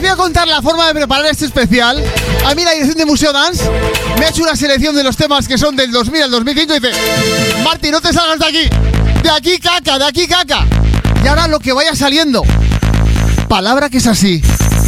voy a contar la forma de preparar este especial. A mí la dirección de Museo Dance me ha hecho una selección de los temas que son del 2000 al 2005 y dice: Marti, no te salgas de aquí. De aquí caca, de aquí caca. Y ahora lo que vaya saliendo. Palabra que es así.